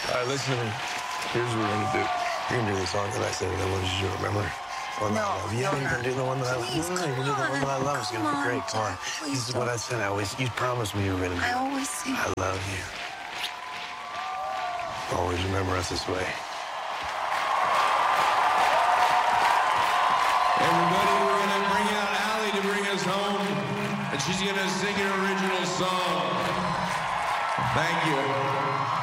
All right, listen to me. Here's what we're gonna do. You're gonna do the song that I said that wanted you to remember. One that I love. Yeah, you're gonna do the one that I love. No, you're gonna do the one that I love. It's gonna be great. Come on. This is what I said. You promised me you were gonna do. I always say. I love you. Always remember us this way. Everybody, we're gonna bring out Allie to bring us home, and she's gonna sing an original song. Thank you.